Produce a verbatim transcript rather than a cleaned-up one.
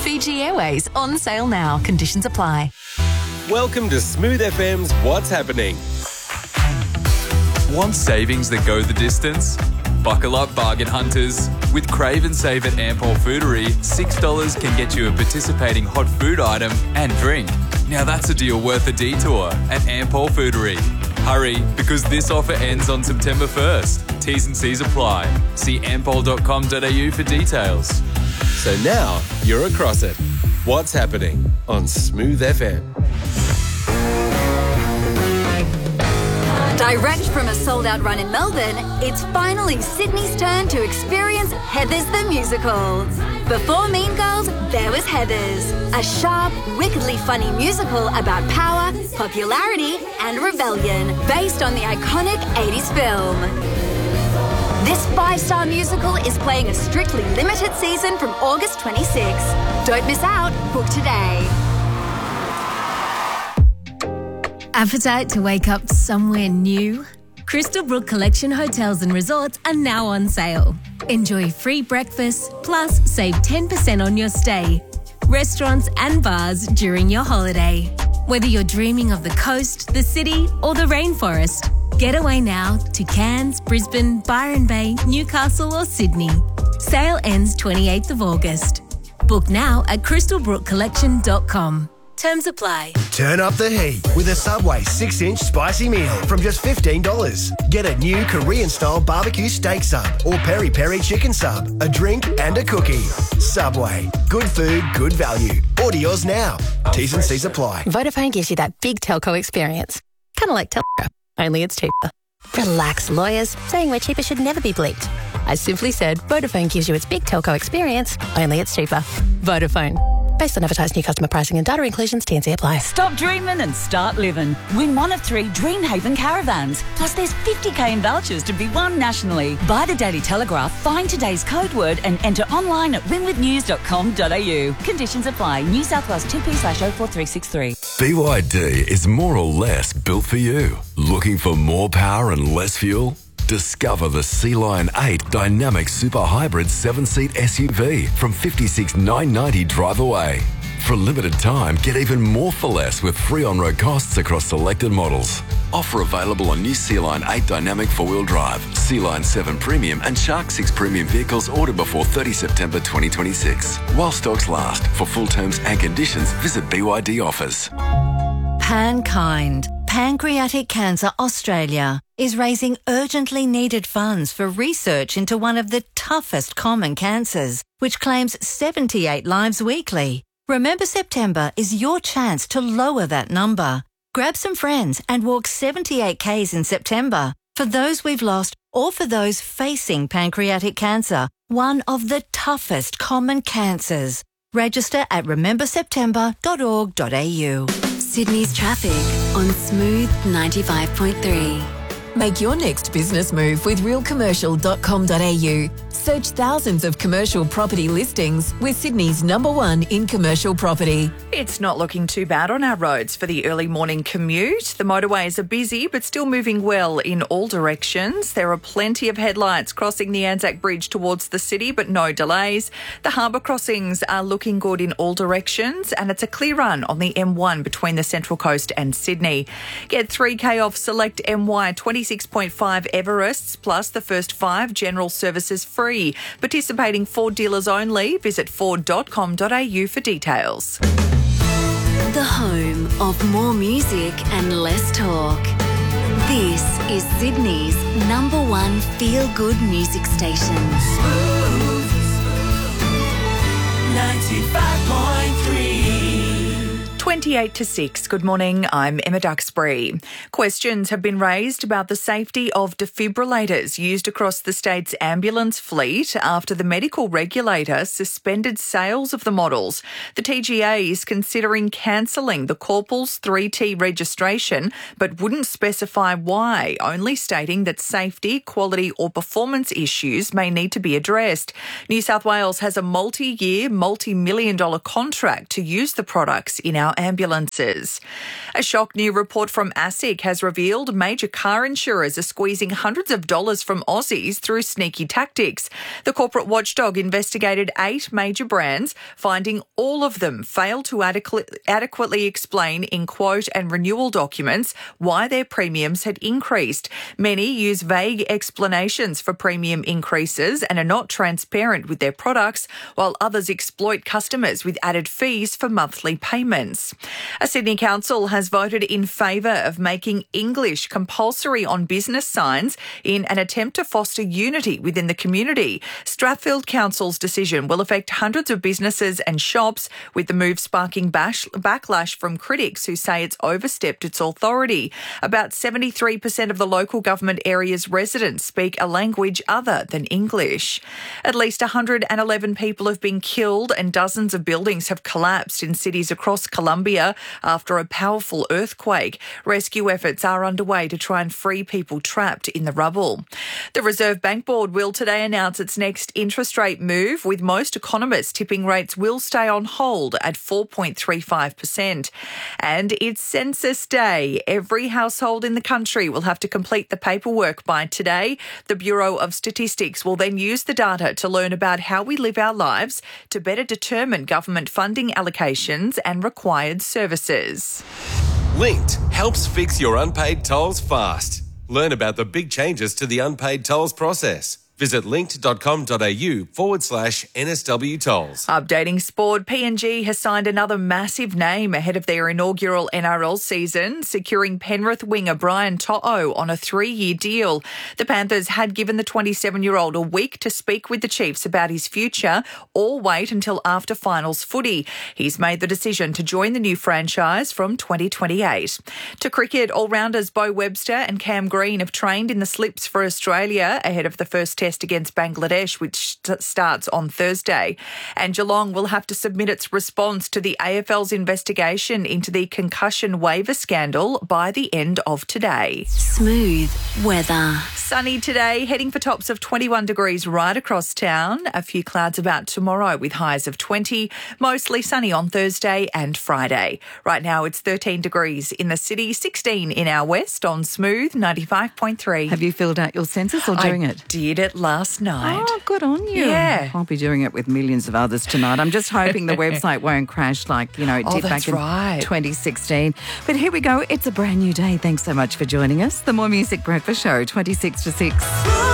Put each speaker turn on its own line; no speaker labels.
Fiji Airways on sale now. Conditions apply.
Welcome to Smooth F M's What's Happening.
Want savings that go the distance? Buckle up, bargain hunters. With Crave and Save at Ampol Foodery, six dollars can get you a participating hot food item and drink. Now that's a deal worth a detour at Ampol Foodery. Hurry, because this offer ends on September first. T's and C's apply. See ampol dot com dot a u for details.
So now you're across it. What's Happening on Smooth F M.
Direct from a sold-out run in Melbourne, it's finally Sydney's turn to experience Heathers the Musical. Before Mean Girls, there was Heathers, a sharp, wickedly funny musical about power, popularity and rebellion, based on the iconic eighties film. This five-star musical is playing a strictly limited season from August twenty-sixth. Don't miss out. Book today.
Appetite to wake up somewhere new? Crystal Brook Collection Hotels and Resorts are now on sale. Enjoy free breakfast, plus save ten percent on your stay. Restaurants and bars during your holiday. Whether you're dreaming of the coast, the city or the rainforest, get away now to Cairns, Brisbane, Byron Bay, Newcastle or Sydney. Sale ends twenty-eighth of August. Book now at crystal brook collection dot com. Terms apply.
Turn up the heat with a Subway six inch spicy meal from just fifteen dollars. Get a new Korean-style barbecue steak sub or peri-peri chicken sub, a drink and a cookie. Subway. Good food, good value. Order yours now. T's and C's apply.
Vodafone gives you that big telco experience. Kind of like Telco, only it's cheaper. Relax, lawyers. Saying we're cheaper should never be bleeped. I simply said Vodafone gives you its big telco experience, only it's cheaper. Vodafone. Based on advertised new customer pricing and data inclusions, T and C apply.
Stop dreaming and start living. Win one of three Dreamhaven caravans. Plus there's fifty k in vouchers to be won nationally. Buy the Daily Telegraph, find today's code word and enter online at win with news dot com dot a u. Conditions apply. New South Wales two P slash oh four three six three.
B Y D is more or less built for you. Looking for more power and less fuel? Discover the Sea Lion eight Dynamic Super Hybrid seven-seat S U V from fifty-six thousand nine hundred ninety drive away. For a limited time, get even more for less with free on-road costs across selected models. Offer available on new Sea Lion eight Dynamic four-wheel drive, Sea Lion seven Premium and Shark six Premium vehicles ordered before thirtieth September twenty twenty-six. While stocks last. For full terms and conditions, visit B Y D offers.
Pankind, Pancreatic Cancer Australia, is raising urgently needed funds for research into one of the toughest common cancers, which claims seventy-eight lives weekly. Remember September is your chance to lower that number. Grab some friends and walk seventy-eight kays in September for those we've lost or for those facing pancreatic cancer, one of the toughest common cancers. Register at remember september dot org dot a u.
Sydney's traffic on Smooth ninety-five point three.
Make your next business move with real commercial dot com dot a u. Search thousands of commercial property listings with Sydney's number one in commercial property.
It's not looking too bad on our roads for the early morning commute. The motorways are busy but still moving well in all directions. There are plenty of headlights crossing the Anzac Bridge towards the city, but no delays. The harbour crossings are looking good in all directions, and it's a clear run on the M one between the Central Coast and Sydney. Get three k off select M Y twenty-six point five Everests, plus the first five general services free. Participating Ford dealers only. Visit ford dot com dot a u for details.
The home of more music and less talk. This is Sydney's number one feel-good music station.
Smooth ninety-five point three.
twenty-eight to six. Good morning, I'm Emma Duxbury. Questions have been raised about the safety of defibrillators used across the state's ambulance fleet after the medical regulator suspended sales of the models. The T G A is considering cancelling the Corpals three T registration, but wouldn't specify why, only stating that safety, quality or performance issues may need to be addressed. New South Wales has a multi-year, multi-million dollar contract to use the products in our ambulance ambulances. A shock new report from ASIC has revealed major car insurers are squeezing hundreds of dollars from Aussies through sneaky tactics. The corporate watchdog investigated eight major brands, finding all of them failed to adequately, adequately explain in quote and renewal documents why their premiums had increased. Many use vague explanations for premium increases and are not transparent with their products, while others exploit customers with added fees for monthly payments. A Sydney council has voted in favour of making English compulsory on business signs in an attempt to foster unity within the community. Strathfield Council's decision will affect hundreds of businesses and shops, with the move sparking bash- backlash from critics who say it's overstepped its authority. About seventy-three percent of the local government area's residents speak a language other than English. At least one hundred eleven people have been killed and dozens of buildings have collapsed in cities across Colombia after a powerful earthquake. Rescue efforts are underway to try and free people trapped in the rubble. The Reserve Bank Board will today announce its next interest rate move, with most economists tipping rates will stay on hold at four point three five percent. And it's Census Day. Every household in the country will have to complete the paperwork by today. The Bureau of Statistics will then use the data to learn about how we live our lives to better determine government funding allocations and required services.
Linked helps fix your unpaid tolls fast. Learn about the big changes to the unpaid tolls process. Visit linked.com.au forward slash NSW tolls.
Updating sport, P N G has signed another massive name ahead of their inaugural N R L season, securing Penrith winger Brian To'o on a three-year deal. The Panthers had given the twenty-seven-year-old a week to speak with the Chiefs about his future, or wait until after finals footy. He's made the decision to join the new franchise from twenty twenty-eight. To cricket, all-rounders Bo Webster and Cam Green have trained in the slips for Australia ahead of the first test against Bangladesh, which st- starts on Thursday. And Geelong will have to submit its response to the A F L's investigation into the concussion waiver scandal by the end of today.
Smooth weather.
Sunny today, heading for tops of twenty-one degrees right across town. A few clouds about tomorrow with highs of twenty. Mostly sunny on Thursday and Friday. Right now it's thirteen degrees in the city, sixteen in our west on Smooth ninety-five point three.
Have you filled out your census or doing
I
it?
did it last night.
Oh, good on you.
Yeah.
I'll be doing it with millions of others tonight. I'm just hoping the website won't crash like, you know, it
Oh,
did
that's
back in
right.
twenty sixteen. But here we go. It's a brand new day. Thanks so much for joining us. The More Music Breakfast Show, twenty-six to six.